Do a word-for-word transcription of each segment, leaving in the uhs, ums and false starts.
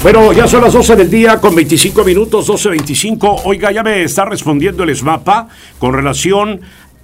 Bueno, ya son las doce del día con veinticinco minutos, doce veinticinco. Oiga, ya me está respondiendo el SMAPA con relación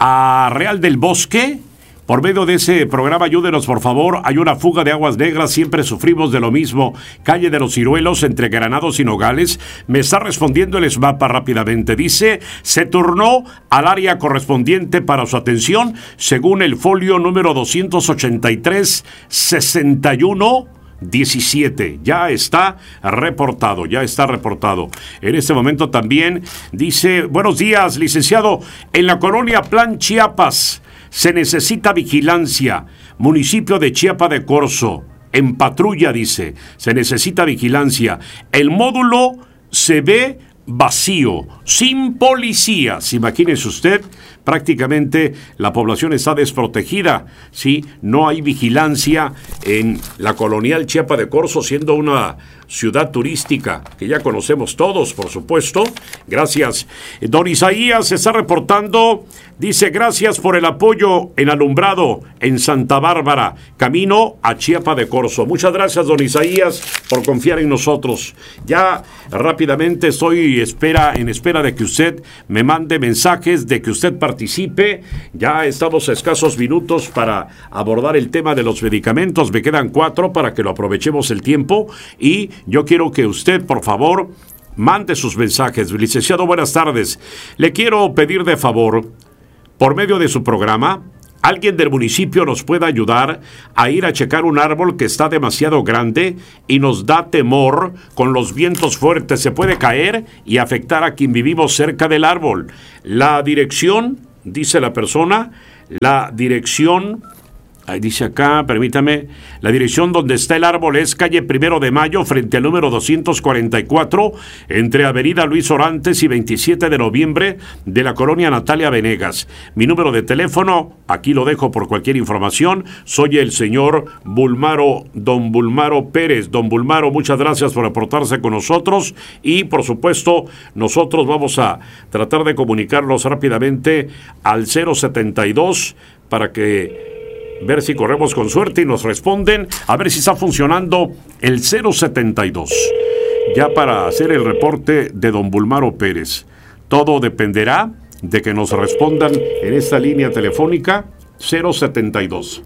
a Real del Bosque. Por medio de ese programa, ayúdenos por favor. Hay una fuga de aguas negras, siempre sufrimos de lo mismo. Calle de los Ciruelos, entre Granados y Nogales. Me está respondiendo el SMAPA rápidamente. Dice, se turnó al área correspondiente para su atención, según el folio número doscientos ochenta y tres, sesenta y uno diecisiete. Ya está reportado, ya está reportado. En este momento también dice, buenos días, licenciado. En la colonia Plan Chiapas se necesita vigilancia. Municipio de Chiapa de Corzo, en patrulla, dice, se necesita vigilancia. El módulo se ve vacío, sin policías. Imagínese usted, prácticamente la población está desprotegida, ¿sí? No hay vigilancia en la colonial Chiapa de Corzo, siendo una ciudad turística que ya conocemos todos, por supuesto. Gracias. Don Isaías se está reportando, dice, gracias por el apoyo en alumbrado en Santa Bárbara, camino a Chiapa de Corzo. Muchas gracias, don Isaías, por confiar en nosotros. Ya rápidamente estoy espera, en espera de que usted me mande mensajes, de que usted participe. Ya estamos a escasos minutos para abordar el tema de los medicamentos. Me quedan cuatro para que lo aprovechemos el tiempo y yo quiero que usted, por favor, mande sus mensajes. Licenciado, buenas tardes. Le quiero pedir de favor, por medio de su programa, alguien del municipio nos pueda ayudar a ir a checar un árbol que está demasiado grande y nos da temor con los vientos fuertes. Se puede caer y afectar a quien vivimos cerca del árbol. La dirección, dice la persona, la dirección... Ahí dice acá, permítame, la dirección donde está el árbol es calle Primero de Mayo, frente al número doscientos cuarenta y cuatro, entre Avenida Luis Orantes y veintisiete de noviembre, de la colonia Natalia Venegas. Mi número de teléfono, aquí lo dejo por cualquier información, soy el señor Bulmaro, don Bulmaro Pérez. Don Bulmaro, muchas gracias por aportarse con nosotros y, por supuesto, nosotros vamos a tratar de comunicarnos rápidamente al cero setenta y dos para que... ver si corremos con suerte y nos responden, a ver si está funcionando el cero setenta y dos. Ya para hacer el reporte de don Bulmaro Pérez. Todo dependerá de que nos respondan en esta línea telefónica cero setenta y dos.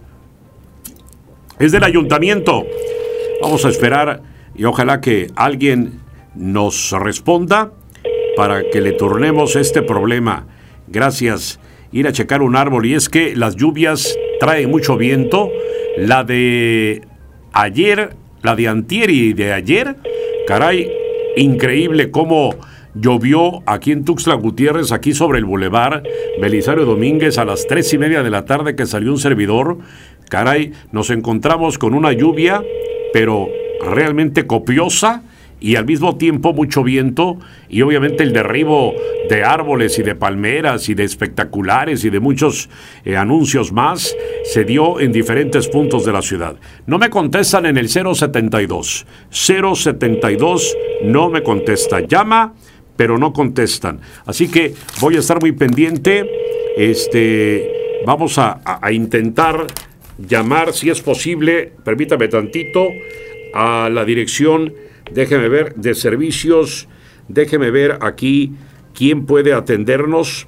Es del ayuntamiento. Vamos a esperar y ojalá que alguien nos responda para que le turnemos este problema. Gracias. Ir a checar un árbol, y es que las lluvias traen mucho viento. La de ayer, la de antier y de ayer, caray, increíble cómo llovió aquí en Tuxtla Gutiérrez, aquí sobre el bulevar Belisario Domínguez, a las tres y media de la tarde que salió un servidor. Caray, nos encontramos con una lluvia, pero realmente copiosa, y al mismo tiempo mucho viento, y obviamente el derribo de árboles y de palmeras y de espectaculares y de muchos eh, anuncios más se dio en diferentes puntos de la ciudad. No me contestan en el cero setenta y dos. cero setenta y dos no me contesta. Llama, pero no contestan. Así que voy a estar muy pendiente. Este, vamos a, a, a intentar llamar, si es posible, permítame tantito, a la dirección, déjeme ver, de servicios, déjeme ver aquí quién puede atendernos.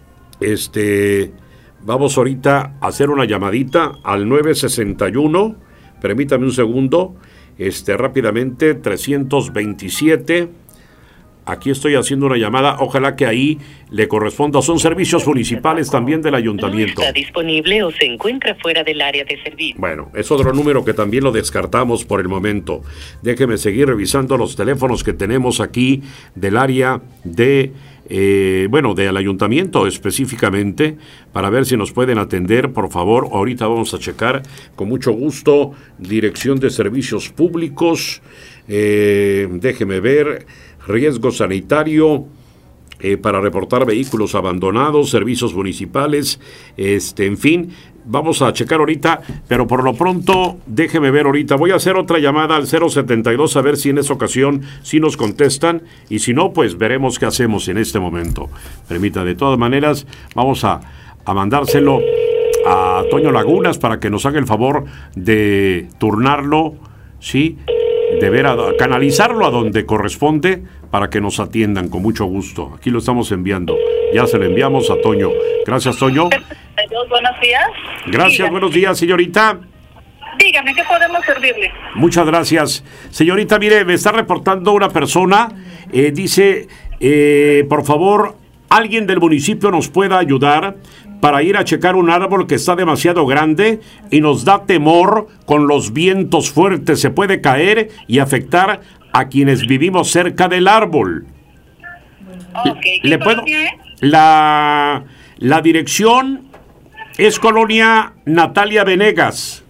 Este, vamos ahorita a hacer una llamadita al nueve sesenta y uno, permítame un segundo, este, rápidamente, trescientos veintisiete. Aquí estoy haciendo una llamada, ojalá que ahí le corresponda. Son servicios municipales también del ayuntamiento. No está disponible o se encuentra fuera del área de servicio. Bueno, es otro número que también lo descartamos por el momento. Déjeme seguir revisando los teléfonos que tenemos aquí del área de, eh, bueno, del ayuntamiento específicamente, para ver si nos pueden atender, por favor. Ahorita vamos a checar con mucho gusto. Dirección de Servicios Públicos, eh, déjeme ver... Riesgo sanitario, eh, para reportar vehículos abandonados, servicios municipales, este, en fin, vamos a checar ahorita, pero por lo pronto, déjeme ver ahorita, voy a hacer otra llamada al cero setenta y dos a ver si en esa ocasión sí nos contestan, y si no, pues veremos qué hacemos en este momento. Permita, de todas maneras, vamos a, a mandárselo a Toño Lagunas para que nos haga el favor de turnarlo, ¿sí? deber a, canalizarlo a donde corresponde para que nos atiendan con mucho gusto. Aquí lo estamos enviando. Ya se lo enviamos a Toño. Gracias, Toño. Buenos días. Gracias, dígame. Buenos días, señorita. Dígame, ¿qué podemos servirle? Muchas gracias. Señorita, mire, me está reportando una persona, eh, dice, eh, por favor, alguien del municipio nos pueda ayudar para ir a checar un árbol que está demasiado grande y nos da temor con los vientos fuertes. Se puede caer y afectar a quienes vivimos cerca del árbol. Okay. ¿Le puedo? La, la dirección es Colonia Natalia Venegas.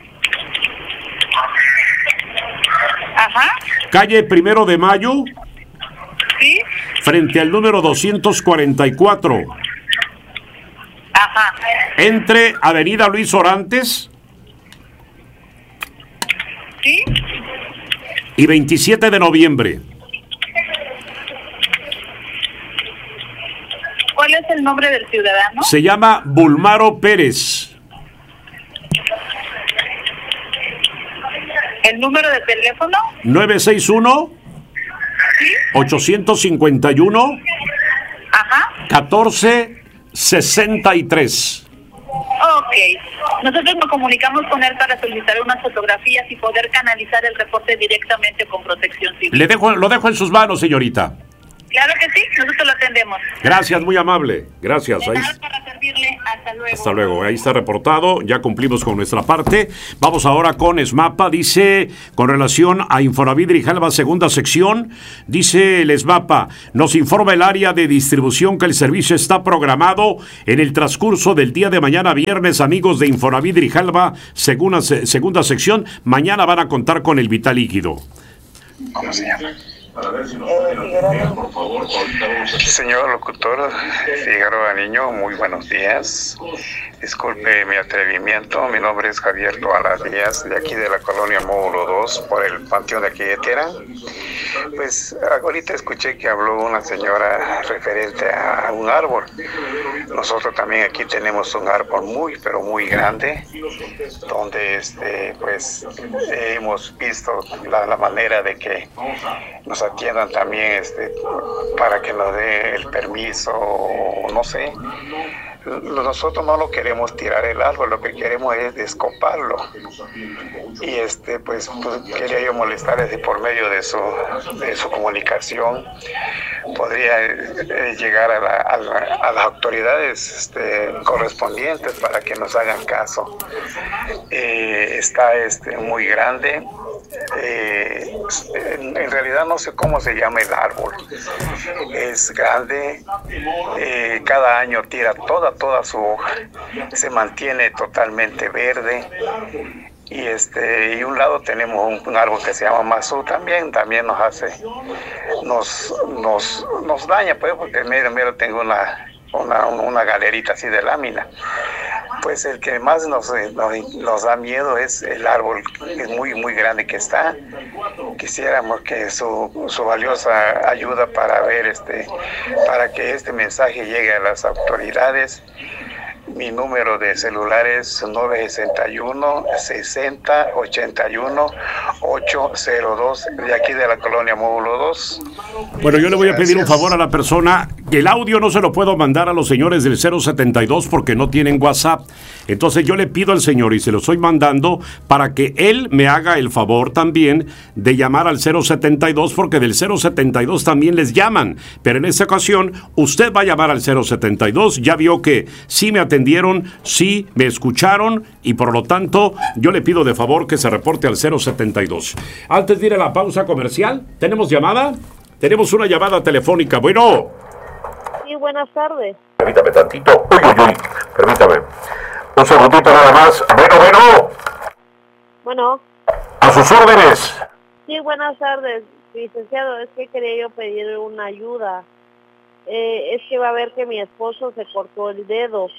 Ajá. Calle Primero de Mayo. Sí. Frente al número doscientos cuarenta y cuatro. Ajá. Entre Avenida Luis Orantes. Sí. Y veintisiete de noviembre. ¿Cuál es el nombre del ciudadano? Se llama Bulmaro Pérez. ¿El número de teléfono? nueve seis uno, ocho cinco uno, Ajá. catorce sesenta y tres. Ok. Nosotros nos comunicamos con él para solicitar unas fotografías y poder canalizar el reporte directamente con Protección Civil. Le dejo, lo dejo en sus manos, señorita. Claro que sí, nosotros lo atendemos. Gracias, muy amable. Gracias. De Ahí... nada para servirle. Hasta luego. Hasta luego. Ahí está reportado. Ya cumplimos con nuestra parte. Vamos ahora con ESMAPA. Dice, con relación a Infonavit Grijalva, segunda sección, dice el ESMAPA, nos informa el área de distribución que el servicio está programado en el transcurso del día de mañana, viernes, amigos de Infonavit Grijalva, segunda, segunda sección. Mañana van a contar con el vital líquido. ¿Cómo se llama? Para ver si nos pueden atender, por favor. Señor locutor Figueroa Niño, muy buenos días. Disculpe mi atrevimiento, mi nombre es Javier Toala Díaz, de aquí de la colonia Módulo dos, por el Panteón de aquí de Terán. Pues ahorita escuché que habló una señora referente a un árbol. Nosotros también aquí tenemos un árbol muy, pero muy grande, donde este, pues hemos visto la, la manera de que nos atiendan también este, para que nos dé el permiso, o no sé. Nosotros no lo queremos tirar el árbol, lo que queremos es descoparlo. Y este pues, pues quería yo molestarles por medio de su, de su comunicación. Podría eh, llegar a, la, a, la, a las autoridades este, correspondientes para que nos hagan caso. Eh, está este, muy grande. Eh, en, en realidad no sé cómo se llama el árbol. Es grande. Eh, cada año tira toda, toda su hoja. Se mantiene totalmente verde. Y este y un lado tenemos un, un árbol que se llama mazú, también también nos hace nos nos nos daña, pues, porque mira, mira, tengo una una una galerita así de lámina. Pues el que más nos, nos, nos da miedo es el árbol, que es muy muy grande que está. Quisiéramos que su, su valiosa ayuda para ver este para que este mensaje llegue a las autoridades. Mi número de celular es nueve seis uno, sesenta, ochenta y uno, ochocientos dos, de aquí de la colonia Módulo dos. Bueno, yo le voy a pedir un favor a la persona, que el audio no se lo puedo mandar a los señores del cero setenta y dos porque no tienen WhatsApp. Entonces yo le pido al señor, y se lo estoy mandando, para que él me haga el favor también de llamar al cero setenta y dos, porque del cero setenta y dos también les llaman. Pero en esta ocasión, usted va a llamar al cero setenta y dos, ya vio que sí me atendieron, sí me escucharon, y por lo tanto, yo le pido de favor que se reporte al cero setenta y dos. Antes de ir a la pausa comercial, ¿tenemos llamada? Tenemos una llamada telefónica. Bueno. Sí, buenas tardes. Permítame tantito. Uy, uy, uy. Permítame. Un segundito nada más. Bueno, bueno. Bueno. A sus órdenes. Sí, buenas tardes, licenciado. Es que quería yo pedir una ayuda. Eh, es que va a ver que mi esposo se cortó el dedo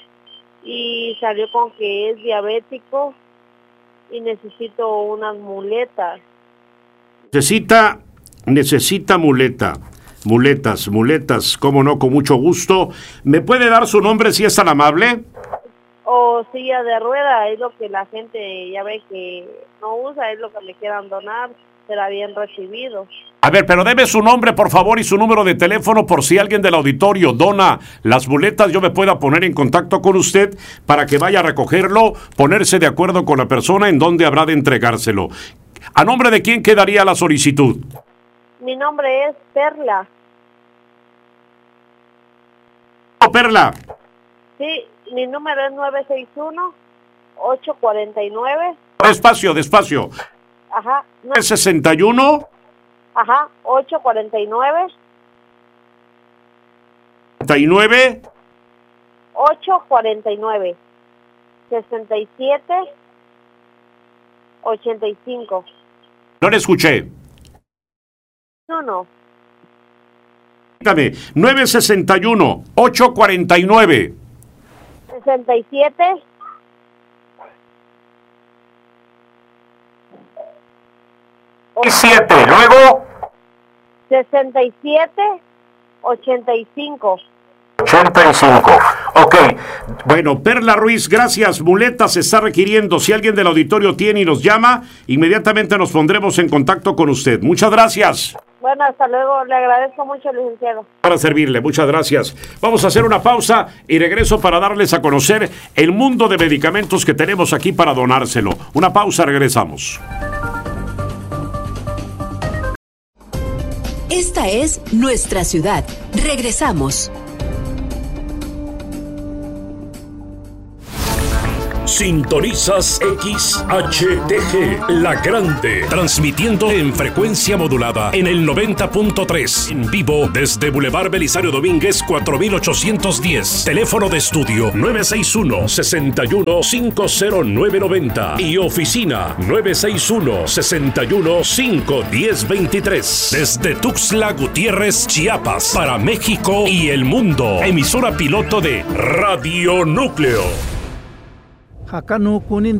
y salió con que es diabético y necesito unas muletas. Necesita, necesita muleta. Muletas, muletas, cómo no, con mucho gusto. ¿Me puede dar su nombre si es tan amable? O silla de rueda, es lo que la gente ya ve que no usa, es lo que me quieran donar. será bien recibido. A ver, pero debe su nombre, por favor, y su número de teléfono por si alguien del auditorio dona las boletas, yo me pueda poner en contacto con usted para que vaya a recogerlo, ponerse de acuerdo con la persona en dónde habrá de entregárselo. ¿A nombre de quién quedaría la solicitud? Mi nombre es Perla. Oh, Perla. Sí, mi número es nueve seis uno, ocho cuatro nueve. Despacio, despacio. Ajá. nueve sesenta y uno. Ajá, ocho cuatro nueve. treinta y nueve. ocho cuatro nueve. sesenta y siete. ochenta y cinco. No le escuché. No, no. Dígame, nueve sesenta y uno, ocho cuarenta y nueve. sesenta y siete. siete, luego. sesenta y siete, ochenta y cinco. ochenta y cinco. Ok. Bueno, Perla Ruiz, gracias. Muleta se está requiriendo. Si alguien del auditorio tiene y nos llama, inmediatamente nos pondremos en contacto con usted. Muchas gracias. Bueno, hasta luego. Le agradezco mucho, licenciado. Para servirle, muchas gracias. Vamos a hacer una pausa y regreso para darles a conocer el mundo de medicamentos que tenemos aquí para donárselo. Una pausa, regresamos. Esta es nuestra ciudad. Regresamos. Sintonizas X H T G, La Grande, transmitiendo en frecuencia modulada en el noventa punto tres, en vivo desde Boulevard Belisario Domínguez cuatro mil ochocientos diez, teléfono de estudio nueve seis uno, seis uno, cinco cero nueve nueve cero y oficina nueve seis uno, seis uno, cinco uno cero dos tres, desde Tuxtla Gutiérrez, Chiapas, para México y el mundo, emisora piloto de Radio Núcleo. Hakanu kunin